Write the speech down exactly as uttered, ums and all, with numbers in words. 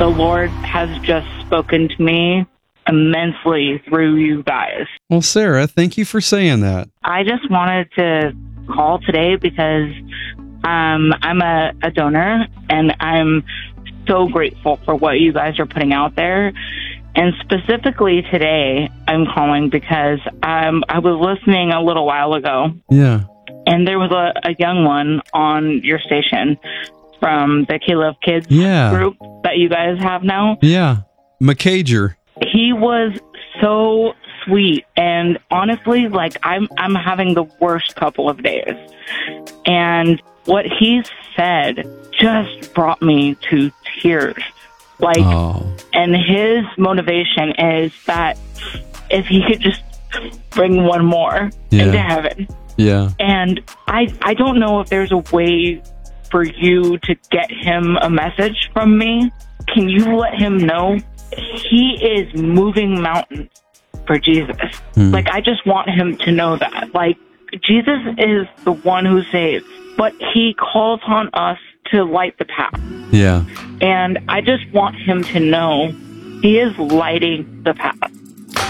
the Lord has just spoken to me immensely through you guys. Well, Sarah, thank you for saying that. I just wanted to call today because um, I'm a, a donor, and I'm so grateful for what you guys are putting out there. And specifically today, I'm calling because um, I was listening a little while ago. Yeah. And there was a, a young one on your station from the K-Love Kids yeah. group that you guys have now. Yeah. McCager. He was so sweet. And honestly, like, I'm, I'm having the worst couple of days. And what he said just brought me to tears. Like, oh. And his motivation is that if he could just bring one more yeah. into heaven. Yeah. And I, I don't know if there's a way for you to get him a message from me. Can you let him know he is moving mountains for Jesus? Hmm. Like, I just want him to know that. Like, Jesus is the one who saves, but he calls on us to light the path. Yeah. And I just want him to know he is lighting the path.